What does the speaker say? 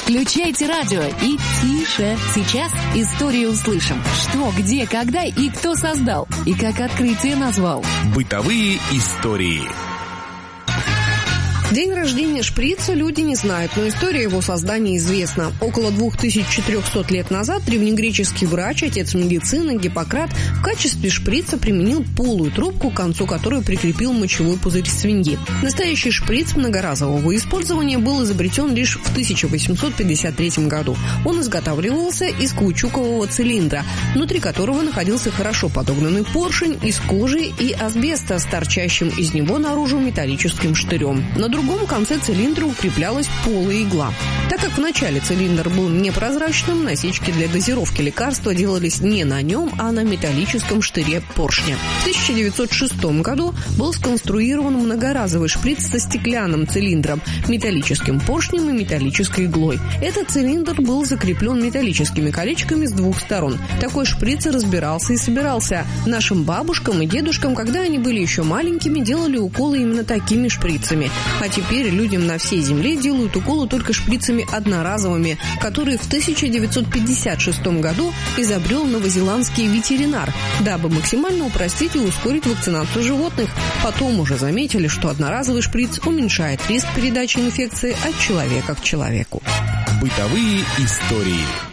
Включайте радио и тише. Сейчас историю услышим. Что, где, когда и кто создал. И как открытие назвал. Бытовые истории. День рождения шприца люди не знают, но история его создания известна. Около 2400 лет назад древнегреческий врач, отец медицины Гиппократ в качестве шприца применил полую трубку, к концу которой прикрепил мочевой пузырь свиньи. Настоящий шприц многоразового использования был изобретен лишь в 1853 году. Он изготавливался из каучукового цилиндра, внутри которого находился хорошо подогнанный поршень из кожи и асбеста с торчащим из него наружу металлическим штырем. На другом конце цилиндра укреплялась полая игла. Так как вначале цилиндр был непрозрачным, насечки для дозировки лекарства делались не на нем, а на металлическом штыре поршня. В 1906 году был сконструирован многоразовый шприц со стеклянным цилиндром, металлическим поршнем и металлической иглой. Этот цилиндр был закреплен металлическими колечками с двух сторон. Такой шприц разбирался и собирался. Нашим бабушкам и дедушкам, когда они были еще маленькими, делали уколы именно такими шприцами. А теперь людям на всей земле делают уколы только шприцами одноразовыми, которые в 1956 году изобрел новозеландский ветеринар, дабы максимально упростить и ускорить вакцинацию животных. Потом уже заметили, что одноразовый шприц уменьшает риск передачи инфекции от человека к человеку. Бытовые истории.